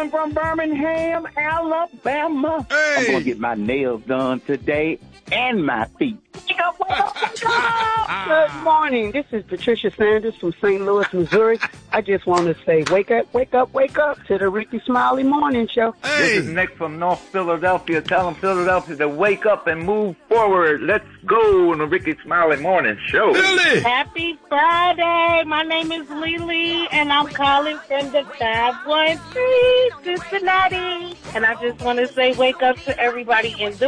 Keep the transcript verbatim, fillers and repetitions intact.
calling from Birmingham, Alabama. Hey. I'm going to get my nails done today and my feet. Wake up, wake up, wake up. Good morning. This is Patricia Sanders from Saint Louis, Missouri. I just want to say, wake up, wake up, wake up to the Ricky Smiley Morning Show. Hey. This is Nick from North Philadelphia. Telling Philadelphia to wake up and move forward. Let's go on the Ricky Smiley Morning Show. Billy. Happy Friday. My name is Lily, and I'm calling from the five one three Cincinnati. And I just want to say wake up to everybody in the